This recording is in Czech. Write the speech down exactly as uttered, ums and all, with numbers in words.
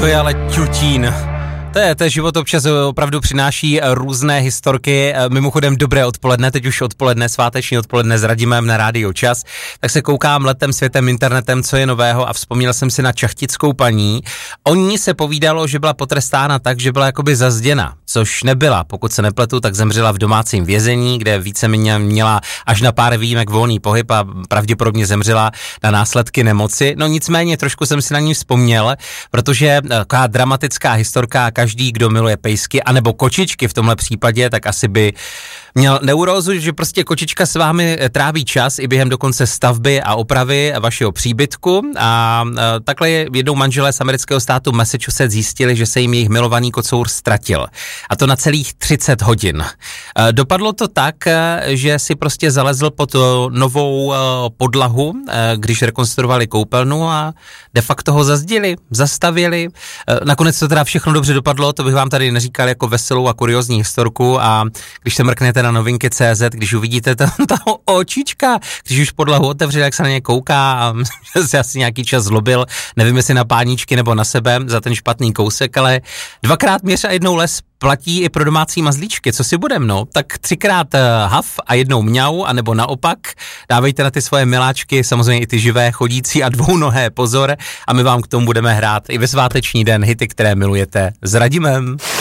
To je ale ťutín. To je, to je život občas opravdu přináší různé historky. Mimochodem dobré odpoledne, teď už odpoledne, sváteční odpoledne s Radimem na Rádiu Čas. Tak se koukám letem, světem, internetem, co je nového a vzpomněl jsem si na čachtickou paní. O ní se povídalo, že byla potrestána tak, že byla jakoby zazděna, což nebyla. Pokud se nepletu, tak zemřela v domácím vězení, kde víceméně měla až na pár výjimek volný pohyb a pravděpodobně zemřela na následky nemoci. No nicméně trošku jsem si na ní vzpomněl, protože taková dramatická historka. Každý, kdo miluje pejsky, anebo kočičky v tomhle případě, tak asi by měl neurózu, že prostě kočička s vámi tráví čas i během dokonce stavby a opravy vašeho příbytku a, a takhle jednou manželé z amerického státu Massachusetts zjistili, že se jim jejich milovaný kocour ztratil. A to na celých třicet hodin. E, dopadlo to tak, že si prostě zalezl pod novou e, podlahu, e, když rekonstruovali koupelnu a de facto ho zazdili, zastavili. E, nakonec to teda všechno dobře dopadlo, to bych vám tady neříkal jako veselou a kuriózní historku a když se mrknete na novinky tečka cé zet, když uvidíte ta, ta očička, když už podlahu otevřel, jak se na ně kouká a se asi nějaký čas zlobil, nevím jestli na páničky nebo na sebe za ten špatný kousek, ale dvakrát měř a jednou les platí i pro domácí mazlíčky, co si budem, no, tak třikrát haf a jednou mňau, anebo naopak, dávejte na ty svoje miláčky, samozřejmě i ty živé, chodící a dvounohé pozor a my vám k tomu budeme hrát i ve sváteční den hity, které milujete s Radimem.